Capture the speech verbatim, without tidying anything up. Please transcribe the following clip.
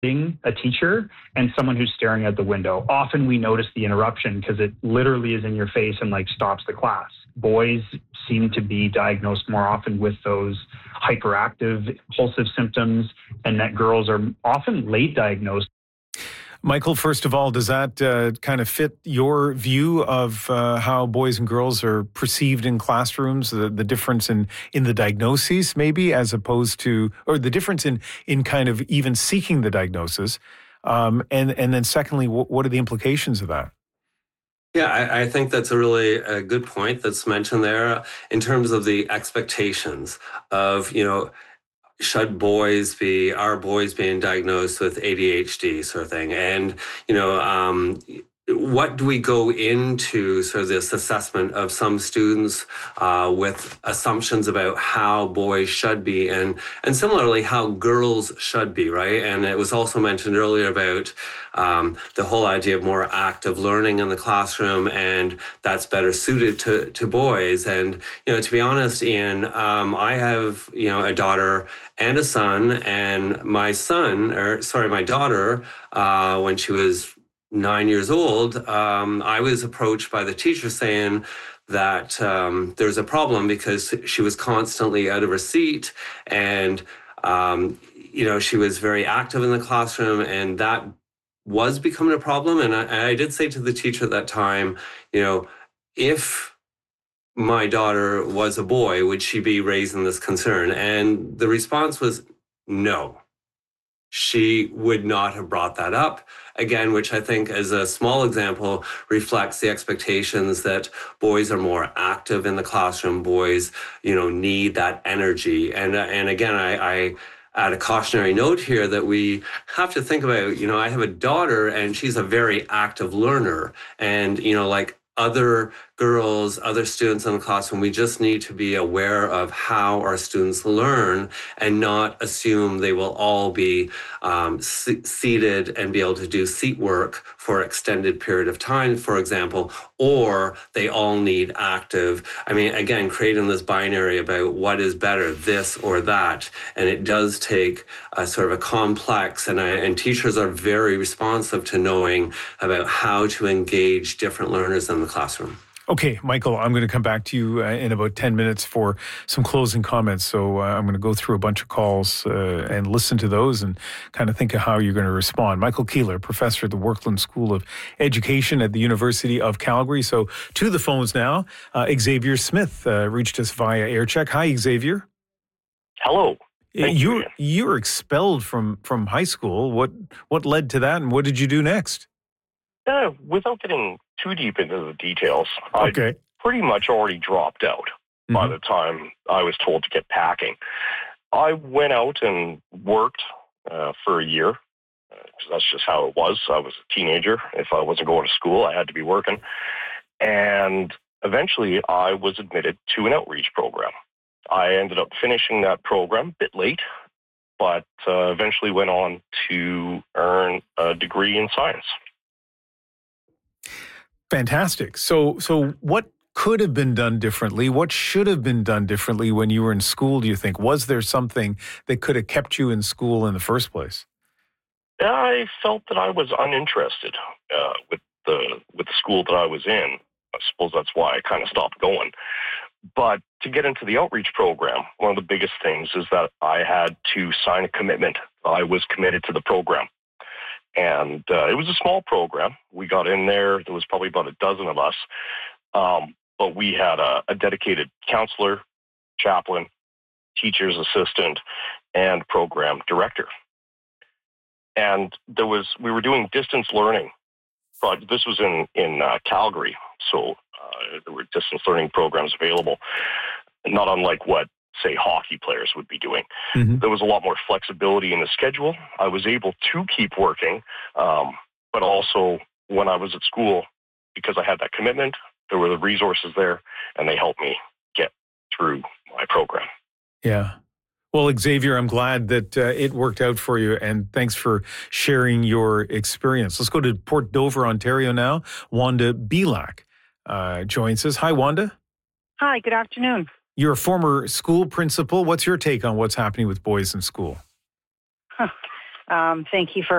a teacher and someone who's staring out the window. Often we notice the interruption because it literally is in your face and like stops the class. Boys seem to be diagnosed more often with those hyperactive, impulsive symptoms, and that girls are often late diagnosed. Michael, first of all, does that uh, kind of fit your view of uh, how boys and girls are perceived in classrooms, the, the difference in, in the diagnoses maybe, as opposed to, or the difference in, in kind of even seeking the diagnosis? Um, and, and then secondly, w- what are the implications of that? Yeah, I, I think that's a really a good point that's mentioned there in terms of the expectations of, you know, should boys be, are boys being diagnosed with A D H D sort of thing? And, you know, um, what do we go into sort of this assessment of some students uh, with assumptions about how boys should be and, and similarly how girls should be, right? And it was also mentioned earlier about um, the whole idea of more active learning in the classroom, and that's better suited to, to boys. And, you know, to be honest, Ian, um, I have, you know, a daughter and a son, and my son, or sorry, my daughter, uh, when she was nine years old, um, I was approached by the teacher saying that um, there's a problem because she was constantly out of her seat, and um, you know, she was very active in the classroom, and that was becoming a problem. And I, and I did say to the teacher at that time, you know, if my daughter was a boy, would she be raising this concern? And the response was no. She would not have brought that up again, which I think as a small example reflects the expectations that boys are more active in the classroom. Boys, you know, need that energy. And, and again, I, I add a cautionary note here that we have to think about, you know, I have a daughter and she's a very active learner, and, you know, like other girls, other students in the classroom, we just need to be aware of how our students learn and not assume they will all be um, se- seated and be able to do seat work for an extended period of time, for example, or they all need active. I mean, again, creating this binary about what is better, this or that. And it does take a sort of a complex, and, I, and teachers are very responsive to knowing about how to engage different learners in the classroom. Okay, Michael, I'm going to come back to you uh, in about ten minutes for some closing comments. So uh, I'm going to go through a bunch of calls uh, and listen to those and kind of think of how you're going to respond. Michael Keeler, professor at the Workland School of Education at the University of Calgary. So to the phones now, uh, Xavier Smith uh, reached us via AirCheck. Hi, Xavier. Hello. Thank you you. You were expelled from, from high school. What what led to that, and what did you do next? Uh, without getting too deep into the details, okay. I pretty much already dropped out mm-hmm. by the time I was told to get packing. I went out and worked uh, for a year. Uh, that's just how it was. I was a teenager. If I wasn't going to school, I had to be working. And eventually I was admitted to an outreach program. I ended up finishing that program a bit late, but uh, eventually went on to earn a degree in science. Fantastic. So, so what could have been done differently? What should have been done differently when you were in school, do you think? Was there something that could have kept you in school in the first place? I felt that I was uninterested uh, with the with the school that I was in. I suppose that's why I kind of stopped going. But to get into the outreach program, one of the biggest things is that I had to sign a commitment. I was committed to the program. And uh, it was a small program. We got in there. There was probably about a dozen of us. Um, but we had a, a dedicated counselor, chaplain, teacher's assistant, and program director. And there was we were doing distance learning. This was in, in uh, Calgary. So uh, there were distance learning programs available, not unlike what, say, hockey players would be doing. Mm-hmm. There was a lot more flexibility in the schedule. I was able to keep working, um, but also when I was at school, because I had that commitment, there were the resources there, and they helped me get through my program. Yeah. Well, Xavier, I'm glad that uh, it worked out for you, and thanks for sharing your experience. Let's go to Port Dover, Ontario now. Wanda Belak uh, joins us. Hi, Wanda. Hi, good afternoon. You're a former school principal. What's your take on what's happening with boys in school? Huh. Um, thank you for